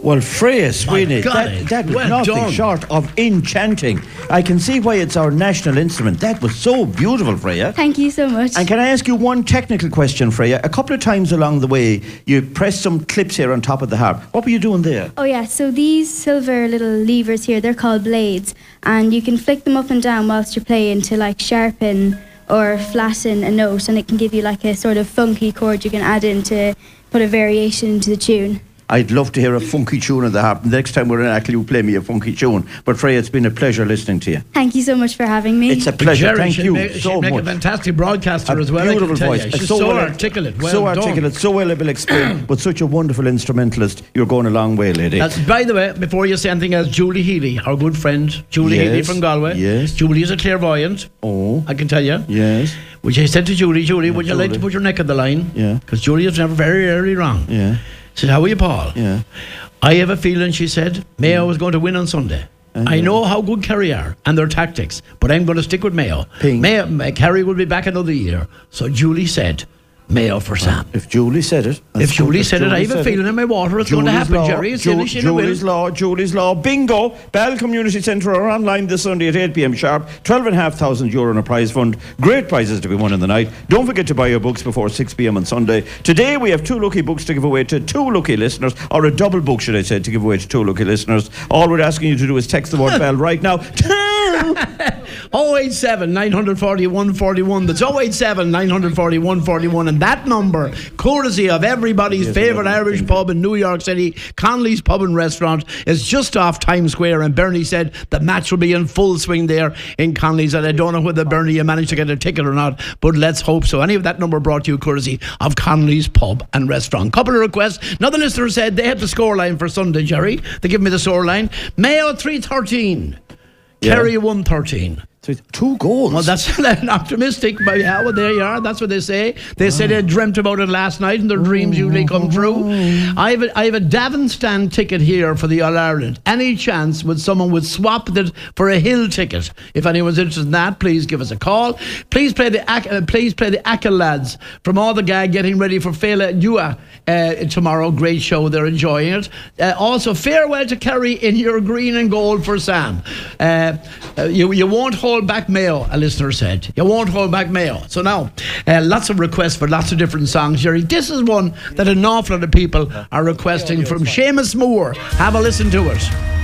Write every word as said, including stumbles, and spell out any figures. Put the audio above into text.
Well, Freya Sweeney, that, that was well nothing done. short of enchanting. I can see why it's our national instrument. That was so beautiful, Freya. Thank you so much. And can I ask you one technical question, Freya? A couple of times along the way, you pressed some clips here on top of the harp. What were you doing there? Oh yeah, so these silver little levers here, they're called blades, and you can flick them up and down whilst you're playing to like sharpen or flatten a note, and it can give you like a sort of funky chord you can add in to put a variation into the tune. I'd love to hear a funky tune on the harp. Next time we're in Ackle, you play me a funky tune. But Freya, it's been a pleasure listening to you. Thank you so much for having me. It's a pleasure. Jerry, Thank she'd you make, so she'd make much. a fantastic broadcaster A as well. beautiful I can tell voice. you. It's She's so so, well- articulate. Well so done. articulate, so well able explained, but such a wonderful instrumentalist. You're going a long way, lady. That's, by the way, before you say anything else, Julie Healy, our good friend, Julie Yes, Healy from Galway. yes. Julie is a clairvoyant. Oh. I can tell you. Yes. Which I said to Julie, Julie, would you Julie. like to put your neck on the line? Yeah. Because Julie is never very early wrong. Yeah. Said, how are you, Paul? Yeah. I have a feeling, she said, Mayo is going to win on Sunday. Uh-huh. I know how good Kerry are and their tactics, but I'm going to stick with Mayo. Ping. Mayo uh, Kerry will be back another year. So Julie said, Mayo for Sam. If Julie said it. If that's Julie good. said it, I have a feeling in my water it's going to Julie's happen, Law, Jerry. It's Ju- Silly Shinna will. Julie's Law, Julie's Law. Bingo! Bell Community Centre are online this Sunday at eight p m sharp. twelve and a half thousand euro in a prize fund. Great prizes to be won in the night. Don't forget to buy your books before six p m on Sunday. Today we have two lucky books to give away to two lucky listeners, or a double book, should I say, to give away to two lucky listeners. All we're asking you to do is text the word bell right now. oh eight seven, nine four one, four one. That's oh eight seven, nine four one, four one. And that number, courtesy of everybody's Yes, favourite lovely. Irish pub in New York City, Connolly's Pub and Restaurant, is just off Times Square. And Bernie said the match will be in full swing there in Connolly's. And I don't know whether, Bernie, you managed to get a ticket or not, but let's hope so. Any of that number brought to you courtesy of Connolly's Pub and Restaurant. Couple of requests. Another listener said they had the scoreline for Sunday, Jerry. They give me the scoreline. Mayo three thirteen. Yeah. Kerry one thirteen. Two goals. Well, that's optimistic, but yeah, well, there you are. That's what they say. They said they dreamt about it last night, and their dreams usually come true. I have a, I have a Davin stand ticket here for the All Ireland. Any chance would someone would swap it for a Hill ticket? If anyone's interested in that, please give us a call. Please play the Ac- uh, please play the Ackle lads from all the gang getting ready for Fela Nua uh, tomorrow. Great show. They're enjoying it. Uh, also, farewell to Kerry in your green and gold for Sam. Uh, uh, you you won't hold back Mayo, a listener said. You won't hold back Mayo. So now, uh, lots of requests for lots of different songs, Jerry. This is one that an awful lot of people are requesting from Seamus Moore. Have a listen to it.